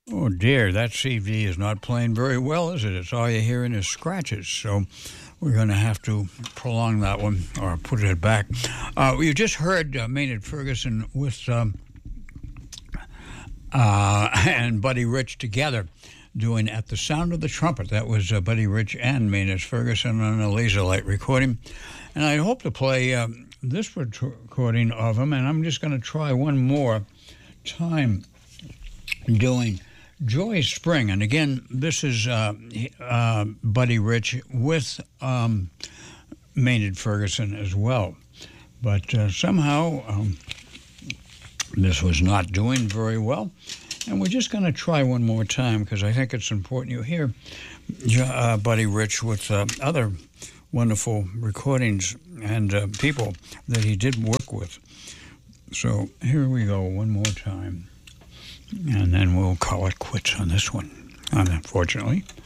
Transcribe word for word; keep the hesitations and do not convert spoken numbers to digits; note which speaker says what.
Speaker 1: Oh dear, that C D is not playing very well, is it? It's all you're hearing is scratches. So we're going to have to prolong that one or put it back. Uh, you just heard uh, Maynard Ferguson with um, uh, and Buddy Rich together doing At the Sound of the Trumpet. That was uh, Buddy Rich and Maynard Ferguson on a Laser Light recording. And I hope to play um, this recording of him, and I'm just going to try one more time doing Joy Spring. And again, this is uh, uh, Buddy Rich with um, Maynard Ferguson as well. But uh, somehow um, this was not doing very well. And we're just going to try one more time because I think it's important you hear uh, Buddy Rich with uh, other wonderful recordings and uh, people that he did work with. So here we go one more time. And then we'll call it quits on this one, unfortunately.